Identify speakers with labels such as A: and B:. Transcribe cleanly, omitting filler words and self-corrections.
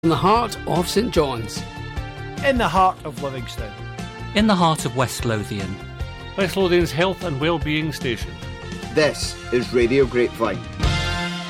A: In the heart of St John's.
B: In the heart of Livingston.
C: In the heart of West Lothian.
D: West Lothian's health and well-being station.
E: This is Radio Grapevine.